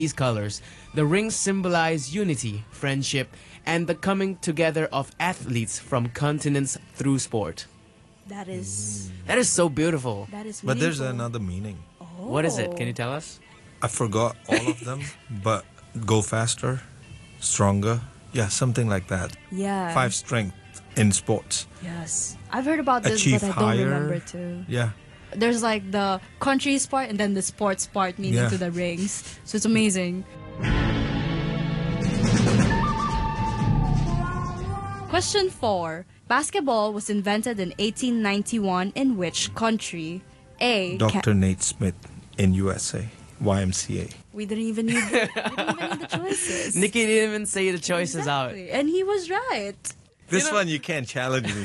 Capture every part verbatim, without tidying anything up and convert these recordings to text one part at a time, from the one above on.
These colors, the rings symbolize unity, friendship, and the coming together of athletes from continents through sport. That is... That is so beautiful. That is But there's meaningful. another meaning. What is it? Can you tell us? I forgot all of them, but go faster, stronger. Yeah, something like that. Yeah. Five strength in sports. Yes. I've heard about this, Achieve but I don't higher. remember too. Yeah. There's like the countries part and then the sports part, meaning Yeah. to the rings. So it's amazing. Question four. Basketball was invented in eighteen ninety-one in which country? A. Ca- Doctor Nate Smith in U S A, Y M C A. we didn't even need the, we didn't even need the choices. Nikki didn't even say the choices Exactly. And he was right. This You know- one you can't challenge me.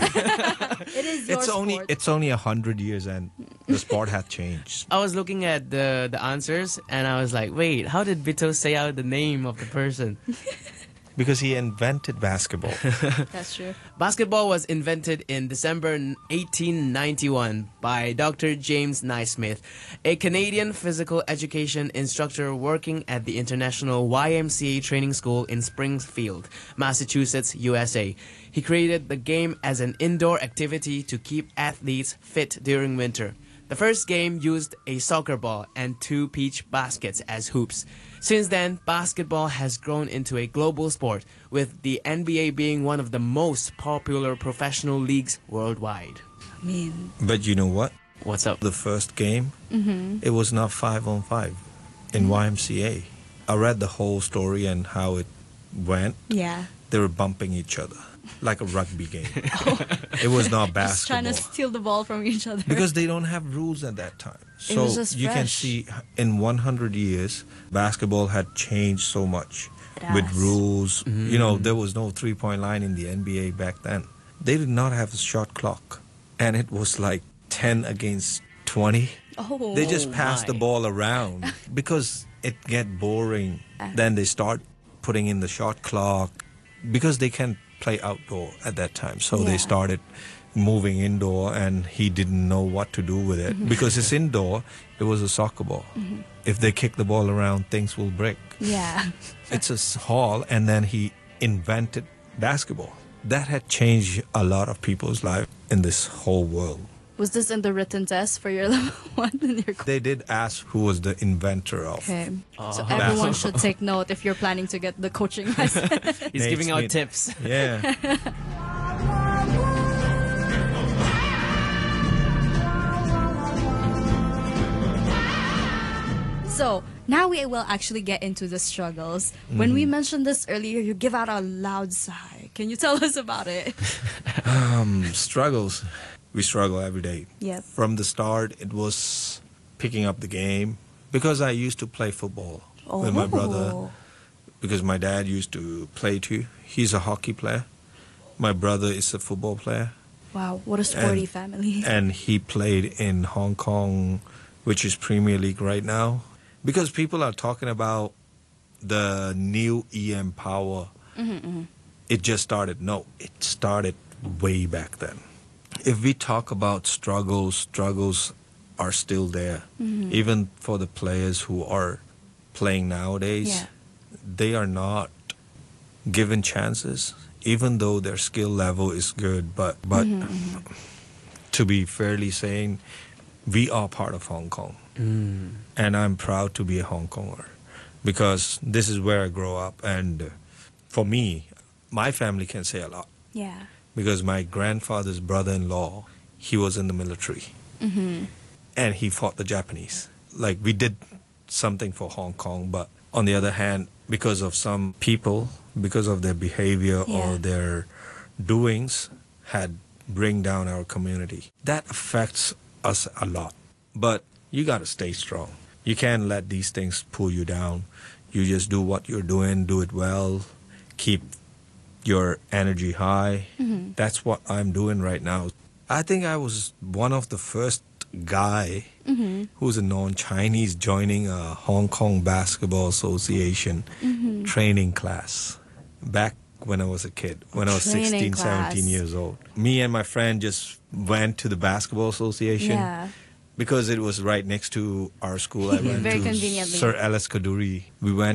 It is your it's only sport. it's only a hundred years and the sport had changed. out. I was looking at the, the answers and I was like, wait, how did Bito say out the name of the person? Because he invented basketball. That's true. Basketball was invented in December eighteen ninety-one by Doctor James Naismith, a Canadian physical education instructor working at the International Y M C A Training School in Springfield, Massachusetts, U S A. He created the game as an indoor activity to keep athletes fit during winter. The first game used a soccer ball and two peach baskets as hoops. Since then, basketball has grown into a global sport, with the N B A being one of the most popular professional leagues worldwide. I mean, But you know what? What's up? The first game, it was not five on five in Y M C A. I read the whole story and how it went. yeah. They were bumping each other like a rugby game. It was not Just trying basketball. to steal the ball from each other. Because they don't have rules at that time. So was just you can fresh. see in one hundred years, basketball had changed so much It with has. rules. You know, there was no three-point line in the N B A back then. They did not have a shot clock. And it was like ten against twenty. Oh. They just Oh passed the my. ball around because it get boring. Uh. Then they start putting in the shot clock because they can't play outdoor at that time. So Yeah. they started moving indoor, and he didn't know what to do with it Mm-hmm. because it's indoor. It was a soccer ball. If they kick the ball around, things will break. Yeah. It's a s- hall, and then he invented basketball. That had changed a lot of people's life in this whole world. Was this in the written test for your level one in your course? They did ask who was the inventor of. Okay. So Uh-huh. everyone should take note if you're planning to get the coaching lesson. He's Nate giving out Smith. tips. Yeah. So now we will actually get into the struggles. When we mentioned this earlier, you give out a loud sigh. Can you tell us about it? Um, struggles. We struggle every day. Yep. From the start, it was picking up the game because I used to play football with my brother. Oh. Because my dad used to play too. He's a hockey player. My brother is a football player. Wow, what a sporty And- family. And he played in Hong Kong, which is Premier League right now. Because people are talking about the new E M Power. It just started. No, it started way back then. If we talk about struggles, struggles are still there. Even for the players who are playing nowadays, Yeah. they are not given chances, even though their skill level is good. But but to be fairly saying, we are part of Hong Kong, and I'm proud to be a Hong Konger because this is where I grew up. And uh, for me, my family can say a lot Yeah. because my grandfather's brother-in-law, he was in the military, and he fought the Japanese. Like, we did something for Hong Kong, but on the other hand, because of some people, because of their behavior Yeah. or their doings, had bring down our community. That affects us a lot. But you got to stay strong. You can't let these things pull you down. You just do what you're doing, do it well, keep your energy high. That's what I'm doing right now. I think I was one of the first guy who's a non-Chinese joining a Hong Kong Basketball Association training class back when I was a kid, when I was Training sixteen, class. seventeen years old. Me and my friend just went to the Basketball Association. Yeah. because it was right next to our school. I went Very to conveniently. Sir Alice Kaduri. We went